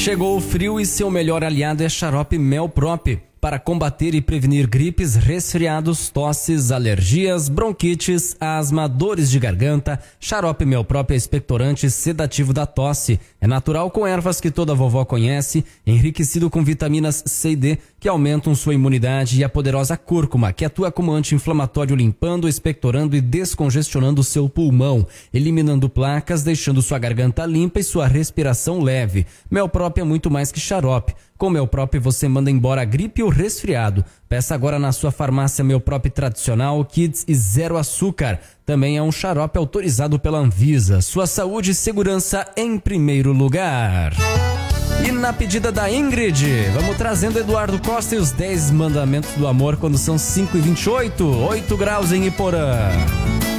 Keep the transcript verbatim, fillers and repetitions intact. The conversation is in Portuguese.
Chegou o frio e seu melhor aliado é xarope Melprop. Para combater e prevenir gripes, resfriados, tosses, alergias, bronquites, asma, dores de garganta, xarope Melprop é expectorante sedativo da tosse. É natural com ervas que toda vovó conhece, enriquecido com vitaminas C e D que aumentam sua imunidade, e a poderosa cúrcuma, que atua como anti-inflamatório, limpando, expectorando e descongestionando seu pulmão, eliminando placas, deixando sua garganta limpa e sua respiração leve. Melprop é muito mais que xarope. Com Melprop você manda embora a gripe ou resfriado. Peça agora na sua farmácia Melprop tradicional, Kids e zero açúcar. Também é um xarope autorizado pela Anvisa. Sua saúde e segurança em primeiro lugar. E na pedida da Ingrid, vamos trazendo Eduardo Costa e os dez mandamentos do amor quando são cinco e vinte e oito, oito graus em Iporã.